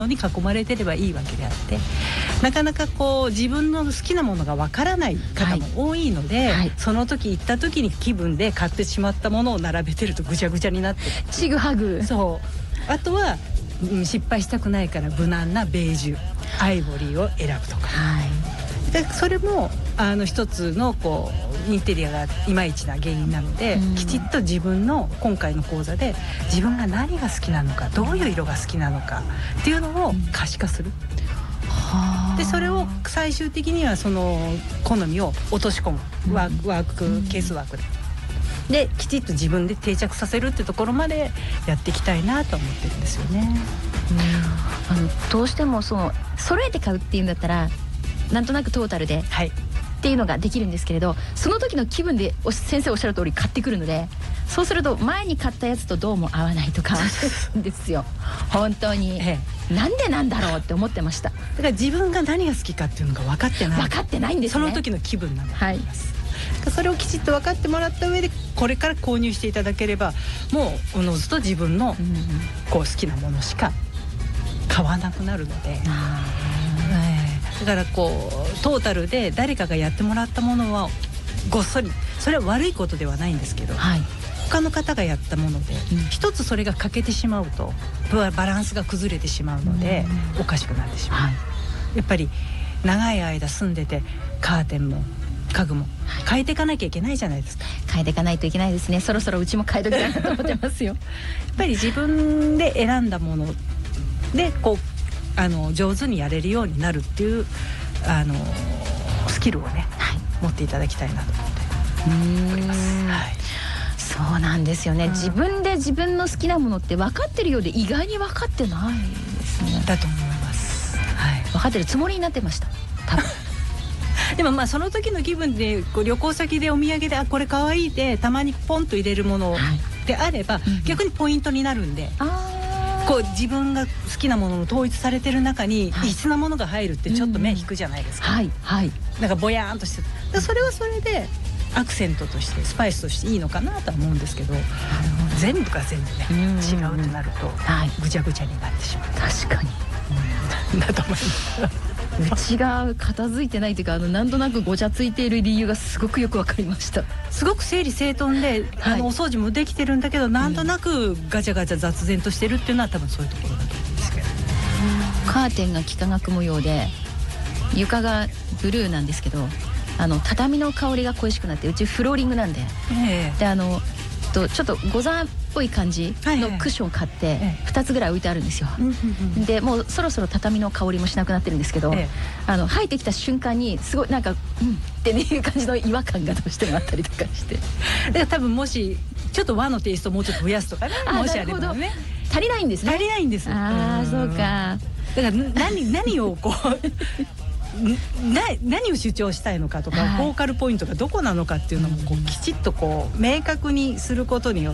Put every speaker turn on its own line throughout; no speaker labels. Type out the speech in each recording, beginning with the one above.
に囲まれてればいいわけであって、なかなかこう自分の好きなものがわからない方も多いので、その時行った時に気分で買ってしまったものを並べてるとぐちゃぐちゃになって
ちぐはぐ。
そうあとは、失敗したくないから無難なベージュアイボリーを選ぶとか、でそれも一つのこうインテリアがいまいちな原因なので、きちっと自分の今回の講座で自分が何が好きなのか、どういう色が好きなのかっていうのを可視化する、でそれを最終的にはその好みを落とし込む、ワークケースワークできちっと自分で定着させるってところまでやっていきたいなと思ってるんですよね。
どうしても揃えて買うっていうんだったらなんとなくトータルで、っていうのができるんですけれど、その時の気分で先生おっしゃる通り買ってくるので、そうすると前に買ったやつとどうも合わないとかですよ。本当に、なんでなんだろうって思ってました。だ
から自分が何が好きかっていうのが分かってない
んですね。
その時の気分なんだと思います。それをきちっと分かってもらった上でこれから購入していただければ、もうおのずと自分のこう好きなものしか買わなくなるので、だからこうトータルで誰かがやってもらったものはごっそり、それは悪いことではないんですけど、他の方がやったもので、一つそれが欠けてしまうとバランスが崩れてしまうので、おかしくなってしまう、やっぱり長い間住んでてカーテンも家具も変えていかなきゃいけないじゃないですか。
変えていかないといけないですね。そろそろうちも変えときたいなと思ってますよ。
やっぱり自分で選んだものでこう上手にやれるようになるっていうスキルをね、持っていただきたいなと思っております。
そうなんですよね、自分で自分の好きなものって分かってるようで意外に分かってないですね。
だと思います、
分かってるつもりになってました多分
でもその時の気分でこう旅行先でお土産でこれかわいいでたまにポンと入れるものであれば、逆にポイントになるんで、こう自分が好きなものの統一されてる中に異質なものが入るってちょっと目引くじゃないですか。なんかぼやーんとしてる、それはそれでアクセントとしてスパイスとしていいのかなとは思うんですけど、全部が全部ね違うってなるとぐちゃぐちゃになってしまう。
確かに、
だと思います。
うちが片付いてないというか、なんとなくごちゃついている理由がすごくよくわかりました。
すごく整理整頓で、お掃除もできてるんだけど、なんとなくガチャガチャ雑然としてるっていうのは多分そういうところだと思うんですけど、
カーテンが幾何学模様で床がブルーなんですけど、畳の香りが恋しくなって、うちフローリングなんで、でちょっとゴザっぽい感じのクッションを買って2つぐらい置いてあるんですよ。でもうそろそろ畳の香りもしなくなってるんですけど、入ってきた瞬間にすごいなんかっていう感じの違和感がどうしてもあったりとかして、
だから多分もしちょっと和のテイストをもうちょっと増やすとかね、もしあればね。
足りないんですね。
足りないんです。
そうか。
だから何をこう何を主張したいのかとか、フォーカルポイントがどこなのかっていうのもこうきちっとこう明確にすることによって、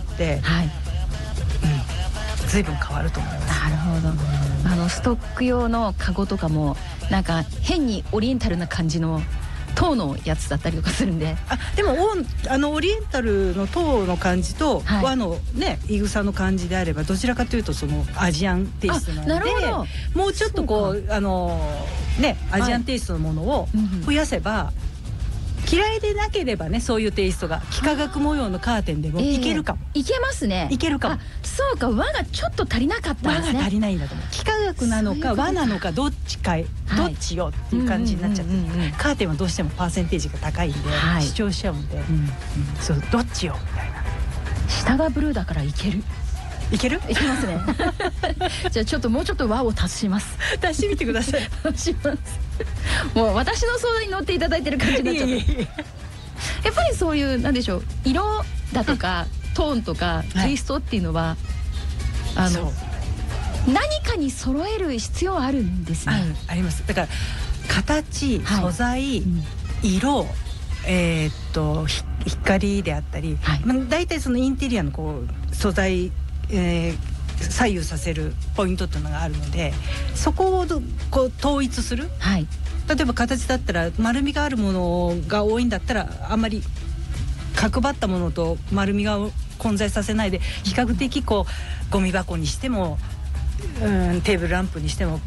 随分変わると思います。
なるほど。ストック用のカゴとかもなんか変にオリエンタルな感じの塔のやつだったりとかするんで、
でもオリエンタルの塔の感じと、和のねいぐさの感じであれば、どちらかというとそのアジアンテイストなので、もうちょっとこうアジアンテイストのものを増やせば、嫌いでなければね、そういうテイストが幾何学模様のカーテンでもいけるかも。
いけますね。
いけるかも。
そうか、和がちょっと足りなかったんですね。
和が足りないんだと思う。幾何学なのか和なのかどっちよっていう感じになっちゃって、カーテンはどうしてもパーセンテージが高いんで主張しちゃうんで、そうどっちよみたいな。
下がブルーだからいける。
いける？
いけますね。じゃあちょっともうちょっと和を足します。
足してみてください。
足します。もう私の相談に乗っていただいてる感じになっちゃった。やっぱりそういうなんでしょう、色だとかトーンとかテイストっていうのは、何かに揃える必要あるんですね。
あります。だから形、素材、色、光であったり、だいたいそのインテリアのこう素材、左右させるポイントっていうのがあるので、そこをこう統一する、例えば形だったら丸みがあるものが多いんだったら、あんまり角張ったものと丸みが混在させないで、比較的こうゴミ箱にしてもテーブルランプにしても